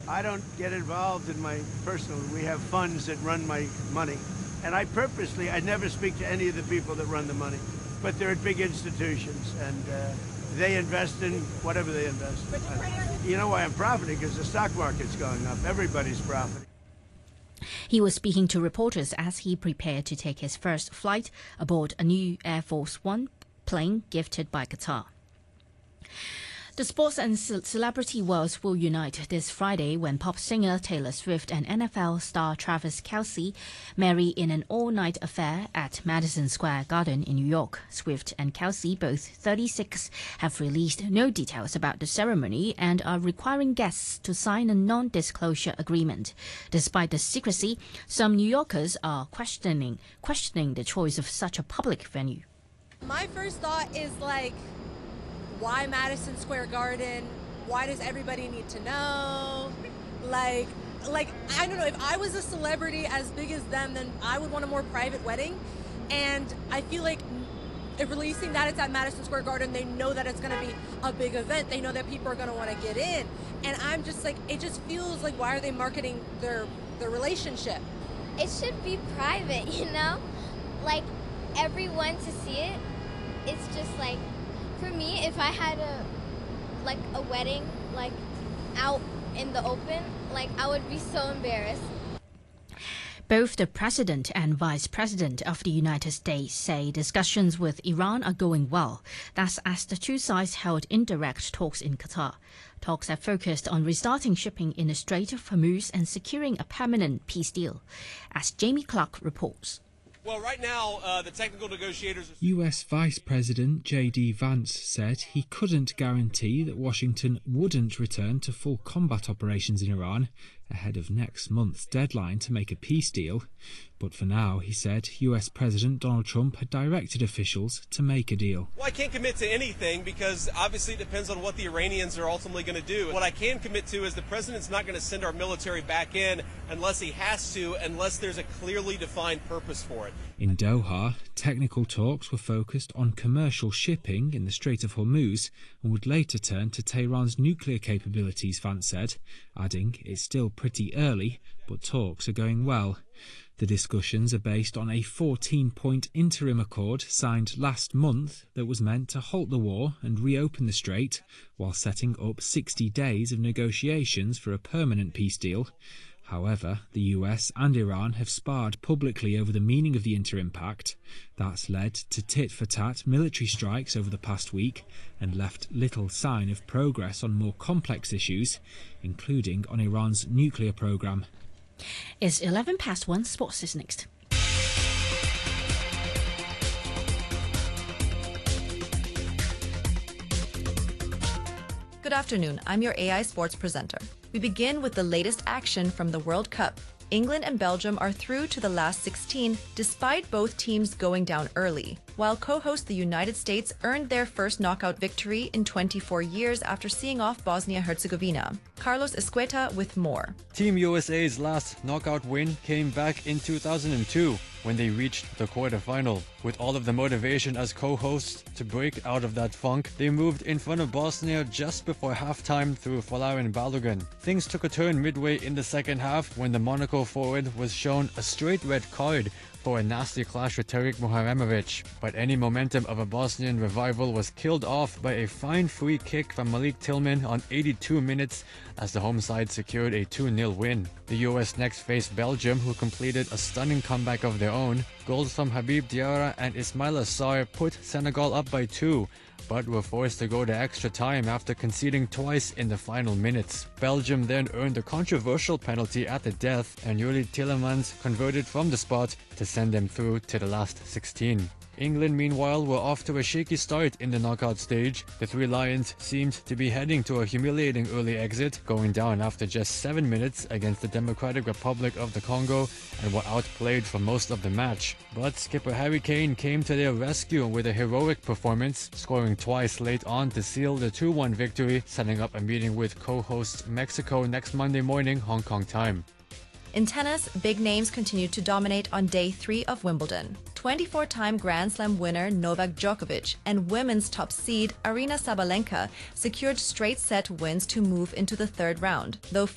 I don't get involved in my personal. We have funds that run my money. And I never speak to any of the people that run the money. But they're at big institutions, and they invest in whatever they invest. You know why I'm profiting? Because the stock market's going up. Everybody's profiting. He was speaking to reporters as he prepared to take his first flight aboard a new Air Force One plane gifted by Qatar. The sports and celebrity worlds will unite this Friday when pop singer Taylor Swift and NFL star Travis Kelce marry in an all-night affair at Madison Square Garden in New York. Swift and Kelce, both 36, have released no details about the ceremony and are requiring guests to sign a non-disclosure agreement. Despite the secrecy, some New Yorkers are questioning the choice of such a public venue. My first thought is why Madison Square Garden? Why does everybody need to know? I don't know, if I was a celebrity as big as them, then I would want a more private wedding. And I feel like if releasing that it's at Madison Square Garden, they know that it's going to be a big event. They know that people are going to want to get in. And I'm just it just feels like, why are they marketing their relationship? It should be private, everyone to see it. It's just for me, if I had a wedding out in the open, I would be so embarrassed. Both the President and Vice President of the United States say discussions with Iran are going well. That's as the two sides held indirect talks in Qatar. Talks have focused on restarting shipping in the Strait of Hormuz and securing a permanent peace deal. As Jamie Clark reports. Well, right now, the technical negotiators... US Vice President J.D. Vance said he couldn't guarantee that Washington wouldn't return to full combat operations in Iran ahead of next month's deadline to make a peace deal. But for now, he said, US President Donald Trump had directed officials to make a deal. Well, I can't commit to anything because obviously it depends on what the Iranians are ultimately going to do. What I can commit to is the president's not going to send our military back in unless he has to, unless there's a clearly defined purpose for it. In Doha, technical talks were focused on commercial shipping in the Strait of Hormuz and would later turn to Tehran's nuclear capabilities, Vance said, adding it's still pretty early, but talks are going well. The discussions are based on a 14-point interim accord signed last month that was meant to halt the war and reopen the strait, while setting up 60 days of negotiations for a permanent peace deal. However, the US and Iran have sparred publicly over the meaning of the interim pact. That's led to tit-for-tat military strikes over the past week and left little sign of progress on more complex issues, including on Iran's nuclear program. It's 1:11. Sports is next. Good afternoon, I'm your AI Sports presenter. We begin with the latest action from the World Cup. England and Belgium are through to the last 16, despite both teams going down early, while co-host the United States earned their first knockout victory in 24 years after seeing off Bosnia-Herzegovina. Carlos Escueta with more. Team USA's last knockout win came back in 2002 when they reached the quarterfinal. With all of the motivation as co-hosts to break out of that funk, they moved in front of Bosnia just before halftime through Folarin Balogun. Things took a turn midway in the second half when the Monaco forward was shown a straight red card for a nasty clash with Tarik Muharemovic. But any momentum of a Bosnian revival was killed off by a fine free kick from Malik Tillman on 82 minutes as the home side secured a 2-0 win. The US next faced Belgium, who completed a stunning comeback of their own. Goals from Habib Diarra and Ismaila Sarr put Senegal up by 2, but were forced to go to extra time after conceding twice in the final minutes. Belgium then earned a controversial penalty at the death, and Yuri Tillemans converted from the spot to send them through to the last 16. England, meanwhile, were off to a shaky start in the knockout stage. The Three Lions seemed to be heading to a humiliating early exit, going down after just 7 minutes against the Democratic Republic of the Congo and were outplayed for most of the match. But skipper Harry Kane came to their rescue with a heroic performance, scoring twice late on to seal the 2-1 victory, setting up a meeting with co-hosts Mexico next Monday morning, Hong Kong time. In tennis, big names continued to dominate on day 3 of Wimbledon. 24-time Grand Slam winner Novak Djokovic and women's top seed Aryna Sabalenka secured straight set wins to move into the third round, though